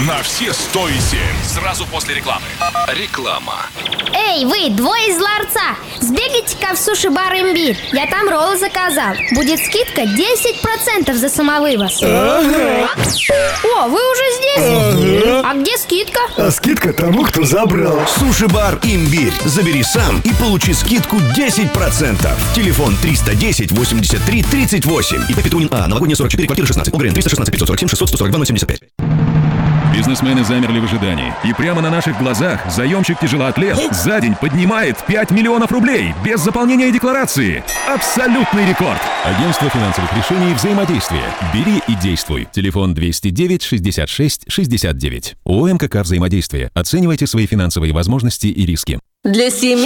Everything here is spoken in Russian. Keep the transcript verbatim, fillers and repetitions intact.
на все сто и семь. Сразу после рекламы. Реклама. Эй, вы, двое из ларца, сбегайте-ка в суши-бар «Имбирь». Я там роллы заказал. Будет скидка десять процентов за самовывоз. Ага. О, вы уже здесь? Ага. А где скидка? А скидка тому, кто забрал. Суши-бар «Имбирь». Забери сам и получи скидку десять процентов. Телефон триста десять восемьдесят три тридцать восемь. И Петунин А. Новогодняя сорок четыре, квартира шестнадцать. Угрен триста шестнадцать пятьсот сорок семь шестьсот сто сорок два ноль семьдесят пять. Бизнесмены замерли в ожидании. И прямо на наших глазах заемщик-тяжелоатлет за день поднимает пять миллионов рублей без заполнения декларации. Абсолютный рекорд. Агентство финансовых решений «Взаимодействие». Бери и действуй. Телефон двести девять шестьдесят шесть шестьдесят девять. ООО «МКК Взаимодействие». Оценивайте свои финансовые возможности и риски. Для семьи